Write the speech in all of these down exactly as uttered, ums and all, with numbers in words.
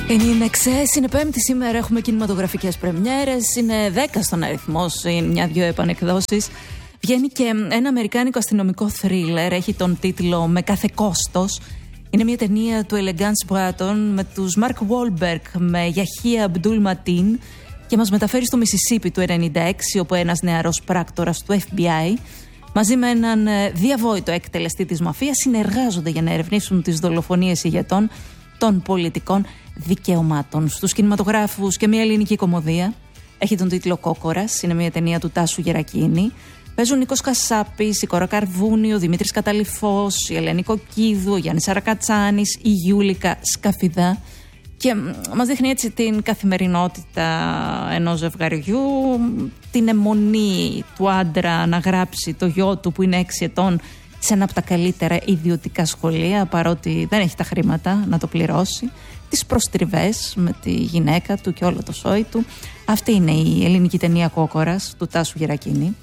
Είναι εξές, είναι Πέμπτη σήμερα, έχουμε κινηματογραφικές πρεμιέρες, είναι δέκα στον αριθμό, είναι μια-δυο επανεκδόσεις. Βγαίνει και ένα αμερικάνικο αστυνομικό θρίλερ, έχει τον τίτλο «Με κάθε κόστος». Είναι μια ταινία του Elegance Bratton με τους Mark Wahlberg, με Yahya Abdul-Mateen και μας μεταφέρει στο Μισισίπι του ενενήντα έξι, όπου ένας νεαρός πράκτορας του Εφ Μπι Άι μαζί με έναν διαβόητο εκτελεστή της μαφίας συνεργάζονται για να ερευνήσουν τις δολοφονίες ηγετών των πολιτικών δικαιωμάτων. Στους κινηματογράφους και μια ελληνική κομμωδία. Έχει τον τίτλο «Κόκορας», είναι μια ταινία του Τάσου Γερακίνη. Παίζουν Νίκος Κασάπης, η Κορά Καρβούνη, ο Δημήτρης Καταλυφός, η Ελένη Κοκκίδου, ο Γιάννης Αρακατσάνης, η Γιούλικα Σκαφιδά. Και μας δείχνει έτσι την καθημερινότητα ενός ζευγαριού, την αιμονή του άντρα να γράψει το γιο του που είναι έξι ετών σε ένα από τα καλύτερα ιδιωτικά σχολεία, παρότι δεν έχει τα χρήματα να το πληρώσει, τις προστριβές με τη γυναίκα του και όλο το σόι του. Αυτή είναι η ελληνική ταινία «Κόκορας» του Τάσου Γερακίνη.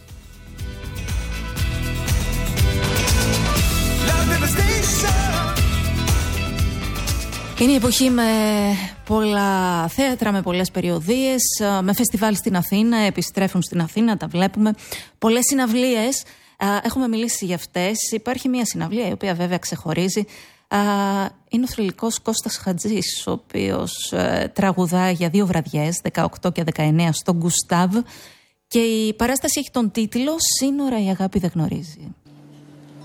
Είναι η εποχή με πολλά θέατρα, με πολλές περιοδίες, με φεστιβάλ στην Αθήνα, επιστρέφουν στην Αθήνα, τα βλέπουμε, πολλές συναυλίες. Έχουμε μιλήσει για αυτές. Υπάρχει μια συναυλία η οποία βέβαια ξεχωρίζει. Είναι ο θρυλικός Κώστας Χατζής, ο οποίος τραγουδά για δύο βραδιές, δεκαοκτώ και δεκαεννέα, στον Γκουστάβ, και η παράσταση έχει τον τίτλο «Σύνορα η αγάπη δεν γνωρίζει».